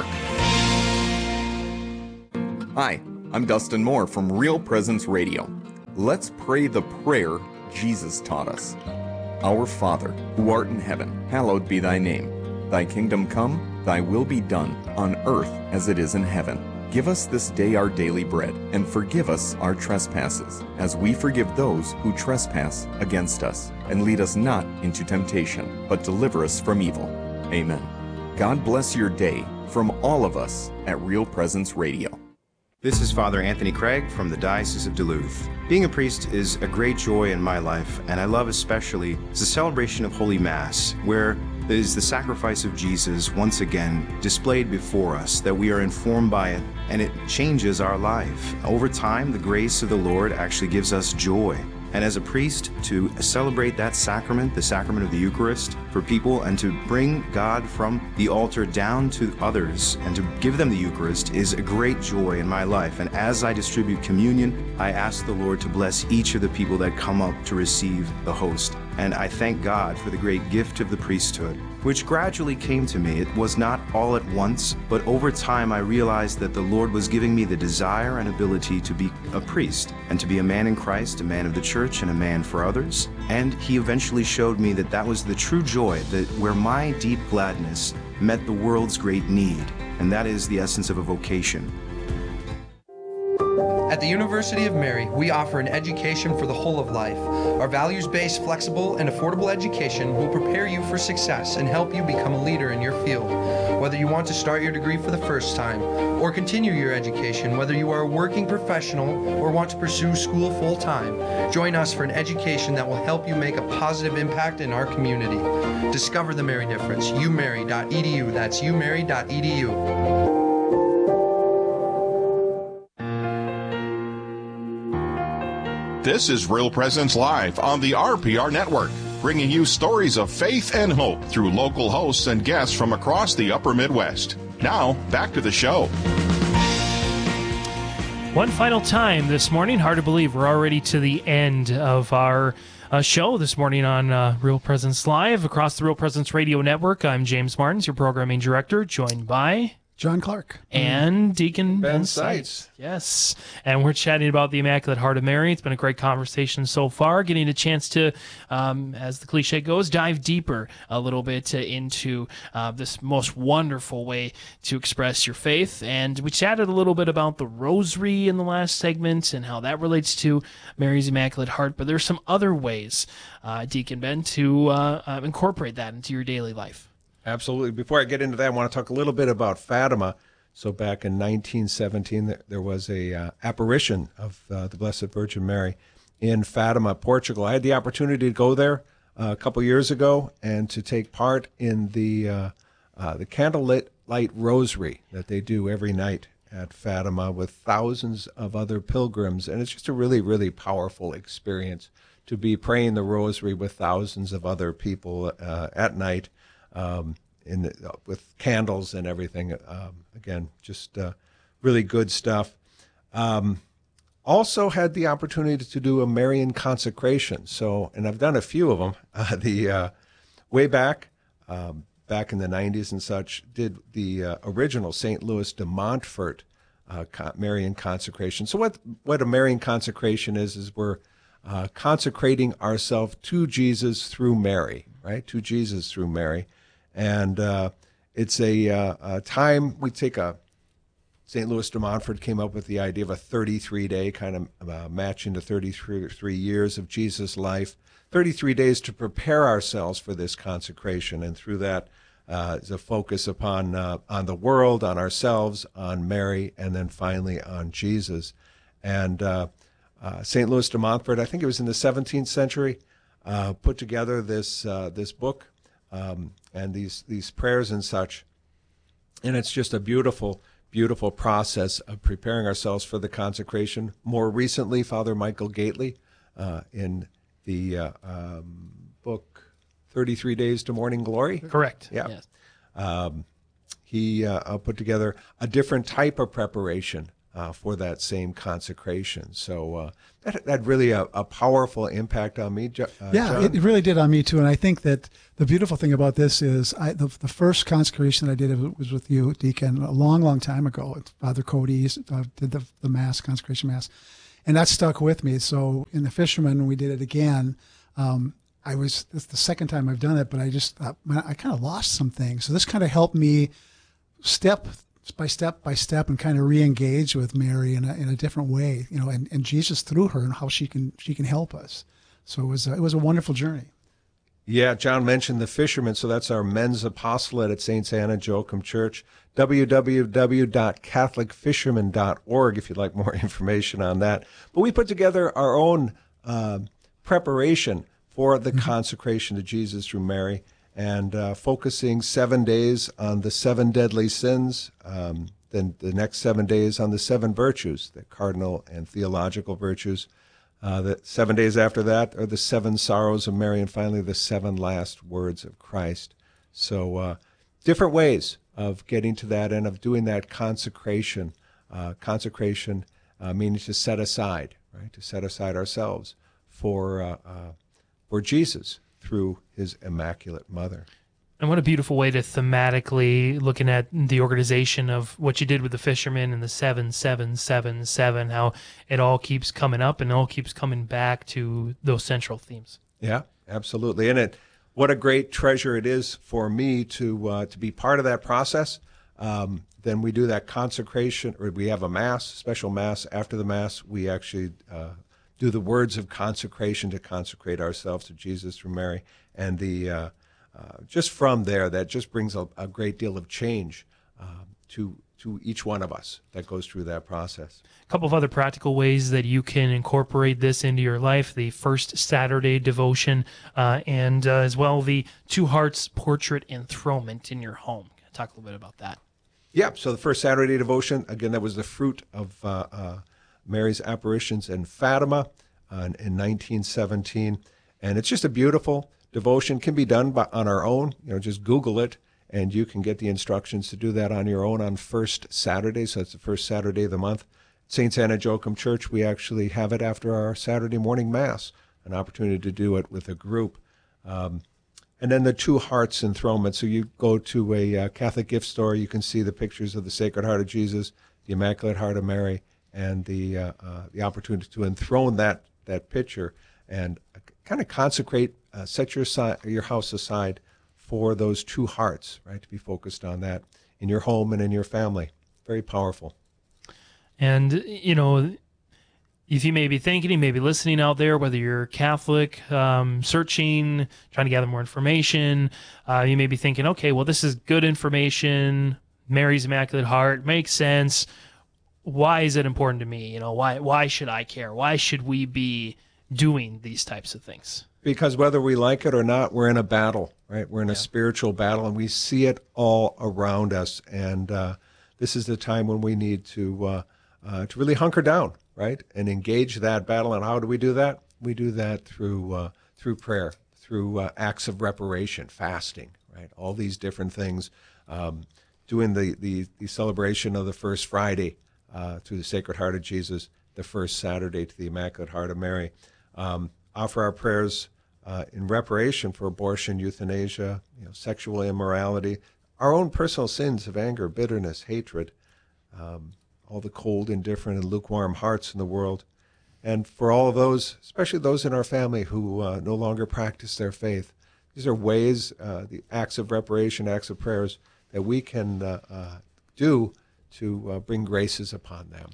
Hi, I'm Dustin Moore from Real Presence Radio. Let's pray the prayer Jesus taught us. Our Father, who art in heaven, hallowed be thy name. Thy kingdom come, thy will be done, on earth as it is in heaven. Give us this day our daily bread, and forgive us our trespasses, as we forgive those who trespass against us. And lead us not into temptation, but deliver us from evil. Amen. God bless your day from all of us at Real Presence Radio. This is Father Anthony Craig from the Diocese of Duluth. Being a priest is a great joy in my life, and I love especially the celebration of Holy Mass, where there is the sacrifice of Jesus once again displayed before us, that we are informed by it, and it changes our life. Over time, the grace of the Lord actually gives us joy. And as a priest, to celebrate that sacrament, the sacrament of the Eucharist, for people, and to bring God from the altar down to others and to give them the Eucharist is a great joy in my life. And as I distribute communion, I ask the Lord to bless each of the people that come up to receive the host. And I thank God for the great gift of the priesthood, which gradually came to me. It was not all at once, but over time I realized that the Lord was giving me the desire and ability to be a priest and to be a man in Christ, a man of the church, and a man for others. And He eventually showed me that that was the true joy, that where my deep gladness met the world's great need, and that is the essence of a vocation. At the University of Mary, we offer an education for the whole of life. Our values-based, flexible, and affordable education will prepare you for success and help you become a leader in your field. Whether you want to start your degree for the first time or continue your education, whether you are a working professional or want to pursue school full-time, join us for an education that will help you make a positive impact in our community. Discover the Mary difference. u mary dot e d u. That's u mary dot e d u. This is Real Presence Live on the R P R Network, bringing you stories of faith and hope through local hosts and guests from across the upper Midwest. Now, back to the show. One final time this morning. Hard to believe we're already to the end of our uh, show this morning on uh, Real Presence Live across the Real Presence Radio Network. I'm James Martins, your programming director, joined by John Clark and Deacon Ben, Ben Seitz. Seitz. Yes, and we're chatting about the Immaculate Heart of Mary. It's been a great conversation so far, getting a chance to, um, as the cliche goes, dive deeper a little bit uh, into uh, this most wonderful way to express your faith. And we chatted a little bit about the Rosary in the last segment and how that relates to Mary's Immaculate Heart. But there's some other ways, uh, Deacon Ben, to uh, uh, incorporate that into your daily life. Absolutely. Before I get into that, I want to talk a little bit about Fatima. So back in nineteen seventeen, there was a uh, apparition of uh, the Blessed Virgin Mary in Fatima, Portugal. I had the opportunity to go there uh, a couple years ago and to take part in the uh, uh, the candlelit light rosary that they do every night at Fatima with thousands of other pilgrims. And it's just a really, really powerful experience to be praying the rosary with thousands of other people uh, at night. Um, in the, uh, with candles and everything. Um, again, just uh, really good stuff. Um, also had the opportunity to do a Marian consecration. So, and I've done a few of them. Uh, the uh, way back, um, back in the nineties and such, did the uh, original Saint Louis de Montfort uh, Marian consecration. So what what a Marian consecration is is we're uh, consecrating ourselves to Jesus through Mary, right? To Jesus through Mary. And uh, it's a, uh, a time we take a, Saint Louis de Montfort came up with the idea of a thirty-three day kind of uh, matching to thirty-three years of Jesus' life, thirty-three days to prepare ourselves for this consecration. And through that uh, is a focus upon uh, on the world, on ourselves, on Mary, and then finally on Jesus. And uh, uh, Saint Louis de Montfort, I think it was in the seventeenth century, uh, put together this uh, this book um, and these these prayers and such. And it's just a beautiful, beautiful process of preparing ourselves for the consecration. More recently, Father Michael Gately, uh, in the uh, um, book thirty-three Days to Morning Glory. Correct. Yeah. Yes. Um, he uh, put together a different type of preparation uh, for that same consecration. So uh, that had really a, a powerful impact on me. Uh, yeah, John? it really did on me too. And I think that the beautiful thing about this is I, the, the first consecration that I did was with you, Deacon, a long, long time ago. Father Cody uh, did the, the Mass, consecration Mass. And that stuck with me. So in the Fisherman, when we did it again, um, I was, this the second time I've done it, but I just thought, man, I kind of lost some things. So this kind of helped me step by step by step and kind of re-engage with Mary in a, in a different way, you know, and, and Jesus through her and how she can, she can help us. So it was a, it was a wonderful journey. Yeah, John mentioned the Fisherman, so that's our men's apostolate at Saint Anna Joachim Church. w w w dot catholic fisherman dot org if you'd like more information on that. But we put together our own uh, preparation for the consecration to Jesus through Mary, and uh, focusing seven days on the seven deadly sins, um, then the next seven days on the seven virtues, the cardinal and theological virtues. Uh, the seven days after that are the seven sorrows of Mary, and finally the seven last words of Christ. So uh, different ways of getting to that and of doing that consecration. Uh, consecration uh, meaning to set aside, right? To set aside ourselves for uh, uh, for Jesus through his Immaculate Mother. And what a beautiful way to thematically, looking at the organization of what you did with the Fisherman and the seven, seven, seven, seven, how it all keeps coming up and all keeps coming back to those central themes. Yeah, absolutely. And it, what a great treasure it is for me to uh, to be part of that process. Um, then we do that consecration, or we have a Mass, special Mass. After the Mass, we actually uh, do the words of consecration to consecrate ourselves to Jesus through Mary. And the uh, uh, just from there, that just brings a, a great deal of change uh, to to each one of us that goes through that process. A couple of other practical ways that you can incorporate this into your life: the First Saturday devotion, uh, and uh, as well the Two Hearts portrait enthronement in your home. Can I talk a little bit about that? Yeah. So the First Saturday devotion, again, that was the fruit of uh, uh, Mary's apparitions in Fatima uh, in nineteen seventeen, and it's just a beautiful devotion. Can be done by, on our own. You know, just Google it, and you can get the instructions to do that on your own on First Saturday. So it's the first Saturday of the month. Saint Anna Joachim Church, we actually have it after our Saturday morning Mass, an opportunity to do it with a group. Um, and then the Two Hearts enthronement. So you go to a uh, Catholic gift store, you can see the pictures of the Sacred Heart of Jesus, the Immaculate Heart of Mary, and the uh, uh, the opportunity to enthrone that that picture and kind of consecrate, uh, set your si- your house aside for those two hearts, right? To be focused on that in your home and in your family. Very powerful. And, you know, if you may be thinking, you may be listening out there, whether you're Catholic, um, searching, trying to gather more information, uh, you may be thinking, okay, well, this is good information. Mary's Immaculate Heart makes sense. Why is it important to me? You know, why why should I care? Why should we be doing these types of things? Because whether we like it or not, we're in a battle, right? We're in a yeah. spiritual battle, and we see it all around us. And uh, this is the time when we need to uh, uh, to really hunker down, right, and engage that battle. And how do we do that? We do that through uh, through prayer, through uh, acts of reparation, fasting, right? All these different things. Um, doing the, the the celebration of the First Friday uh, to the Sacred Heart of Jesus, the first Saturday to the Immaculate Heart of Mary. Um, offer our prayers uh, in reparation for abortion, euthanasia, you know, sexual immorality, our own personal sins of anger, bitterness, hatred, um, all the cold, indifferent, and lukewarm hearts in the world. And for all of those, especially those in our family who uh, no longer practice their faith, these are ways, uh, the acts of reparation, acts of prayers that we can uh, uh, do to uh, bring graces upon them.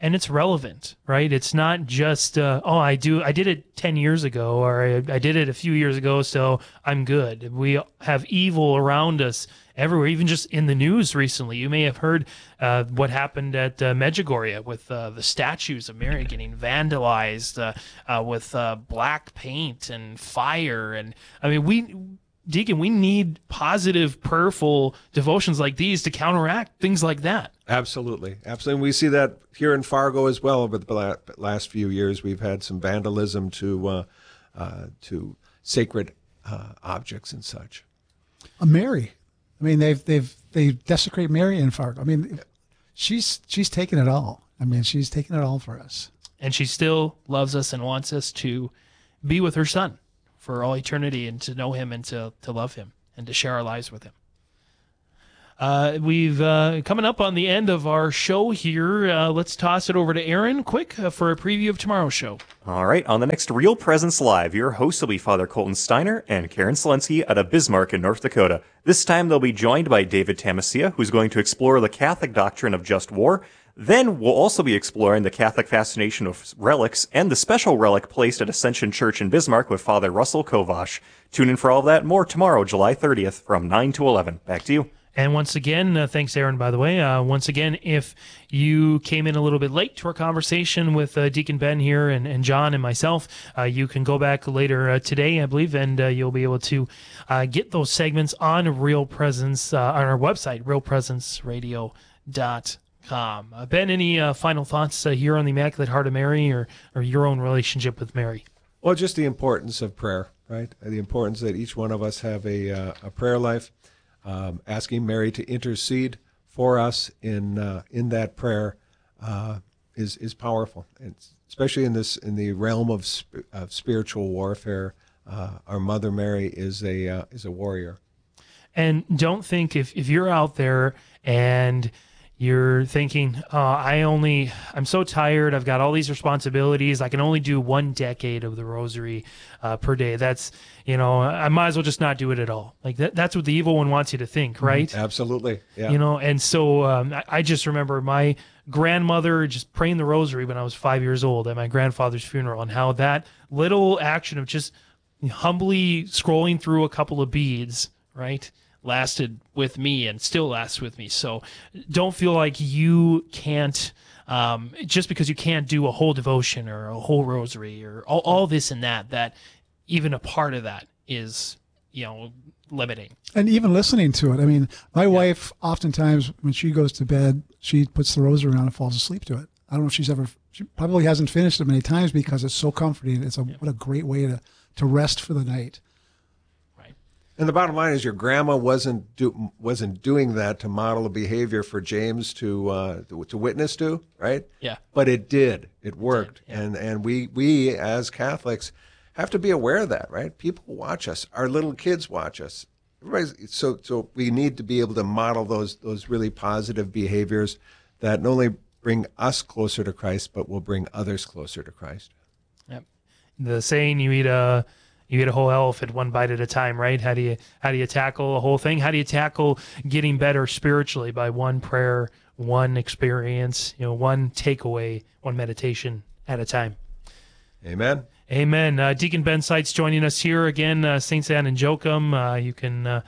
and it's relevant, right? It's not just, uh, oh, I do, I did it ten years ago, or I, I did it a few years ago, so I'm good. We have evil around us everywhere, even just in the news recently. You may have heard uh, what happened at uh, Medjugorje with uh, the statues of Mary getting vandalized uh, uh, with uh, black paint and fire. And I mean, we... Deacon, we need positive, prayerful devotions like these to counteract things like that. Absolutely. Absolutely. We see that here in Fargo as well over the last few years. We've had some vandalism to uh, uh, to sacred uh, objects and such. Uh, Mary. I mean, they've they've they desecrate Mary in Fargo. I mean, she's she's taken it all. I mean, she's taken it all for us. And she still loves us and wants us to be with her son for all eternity, and to know him and to, to love him and to share our lives with him. Uh, we've uh, coming up on the end of our show here. Uh, let's toss it over to Aaron quick uh, for a preview of tomorrow's show. All right, on the next Real Presence Live, your hosts will be Father Colton Steiner and Karen Selensky out of Bismarck in North Dakota. This time they'll be joined by David Tamasia, who's going to explore the Catholic doctrine of just war. Then we'll also be exploring the Catholic fascination of relics and the special relic placed at Ascension Church in Bismarck with Father Russell Kovash. Tune in for all of that and more tomorrow, July thirtieth, from nine to eleven. Back to you. And once again, uh, thanks, Aaron, by the way. Uh, once again, if you came in a little bit late to our conversation with uh, Deacon Ben here and, and John and myself, uh, you can go back later uh, today, I believe, and uh, you'll be able to uh, get those segments on Real Presence, uh, on our website, real presence radio dot com. Uh, Ben, any uh, final thoughts uh, here on the Immaculate Heart of Mary, or, or your own relationship with Mary? Well, just the importance of prayer, right? The importance that each one of us have a, uh, a prayer life. Um, asking Mary to intercede for us in uh, in that prayer uh, is is powerful, and especially in this in the realm of sp- of spiritual warfare. Uh, our Mother Mary is a uh, is a warrior. And don't think if if you're out there and you're thinking, oh, I only, I'm so tired, I've got all these responsibilities, I can only do one decade of the rosary uh, per day. That's, you know, I might as well just not do it at all. Like that, that's what the evil one wants you to think, right? Mm-hmm. Absolutely, yeah. You know, and so um, I, I just remember my grandmother just praying the rosary when I was five years old at my grandfather's funeral, and how that little action of just humbly scrolling through a couple of beads, right, lasted with me and still lasts with me. So don't feel like you can't, um, just because you can't do a whole devotion or a whole rosary or all, all this and that, that even a part of that is, you know, limiting. And even listening to it. I mean, my yeah. wife, oftentimes when she goes to bed, she puts the rosary on and falls asleep to it. I don't know if she's ever, she probably hasn't finished it many times because it's so comforting. It's a, yeah. what a great way to, to rest for the night. And the bottom line is, your grandma wasn't do, wasn't doing that to model a behavior for James to, uh, to to witness to, right? Yeah. But it did. It worked. It did, yeah. And and we we as Catholics have to be aware of that, right? People watch us. Our little kids watch us. Everybody's, so so we need to be able to model those those really positive behaviors that not only bring us closer to Christ, but will bring others closer to Christ. Yep. The saying, you eat a You eat a whole elephant one bite at a time, right? How do you how do you tackle a whole thing? How do you tackle getting better spiritually by one prayer, one experience, you know, one takeaway, one meditation at a time? Amen. Amen. Uh, Deacon Ben Seitz joining us here again, uh, Saint Anne and Joachim. Uh, you can, uh,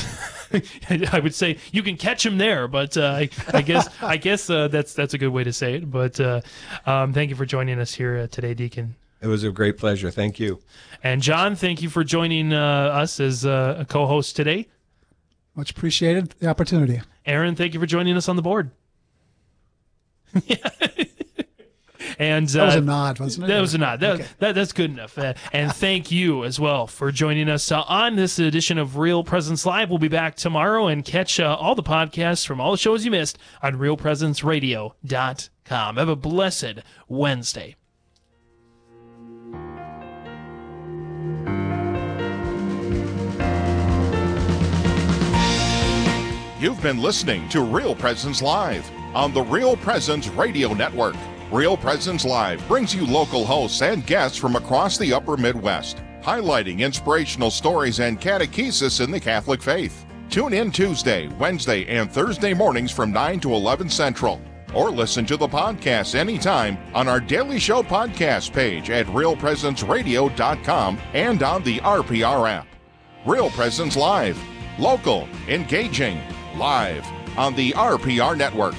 I would say, you can catch him there, but uh, I, I guess I guess uh, that's that's a good way to say it. But uh, um, thank you for joining us here uh, today, Deacon. It was a great pleasure. Thank you. And John, thank you for joining uh, us as uh, a co-host today. Much appreciated the opportunity. Aaron, thank you for joining us on the board. And uh, that was a nod, wasn't it? That was a nod. That, okay. that, that's good enough. Uh, and thank you as well for joining us uh, on this edition of Real Presence Live. We'll be back tomorrow, and catch uh, all the podcasts from all the shows you missed on real presence radio dot com. Have a blessed Wednesday. You've been listening to Real Presence Live on the Real Presence Radio Network. Real Presence Live brings you local hosts and guests from across the upper Midwest, highlighting inspirational stories and catechesis in the Catholic faith. Tune in Tuesday, Wednesday, and Thursday mornings from nine to eleven Central. or listen to the podcast anytime on our Daily Show podcast page at real presence radio dot com and on the R P R app. Real Presence Live. Local, engaging, live on the R P R network.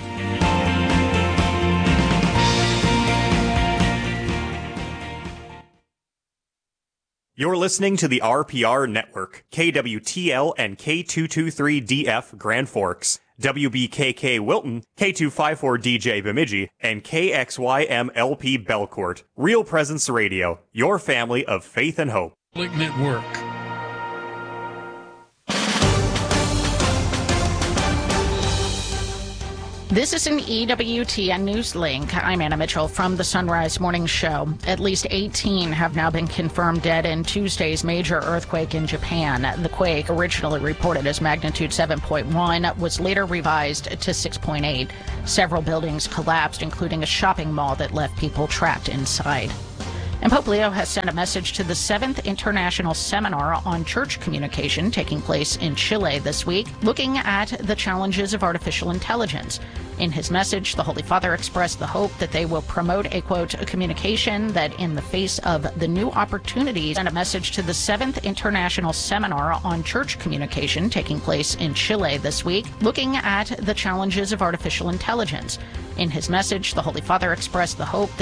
You're listening to the R P R network, K W T L and K two twenty-three D F Grand Forks, W B K K Wilton, K two fifty-four D J Bemidji, and K X Y M L P Belcourt. Real Presence Radio, your family of faith and hope. Network. This is an E W T N News Link. I'm Anna Mitchell from the Sunrise Morning Show. At least eighteen have now been confirmed dead in Tuesday's major earthquake in Japan. The quake, originally reported as magnitude seven point one, was later revised to six point eight. Several buildings collapsed, including a shopping mall that left people trapped inside. And Pope Leo has sent a message to the seventh International Seminar on Church Communication taking place in Chile this week, looking at the challenges of artificial intelligence. In his message, the Holy Father expressed the hope that they will promote a, quote, a communication that in the face of the new opportunities, and a message to the seventh International Seminar on Church Communication taking place in Chile this week, looking at the challenges of artificial intelligence. In his message, the Holy Father expressed the hope that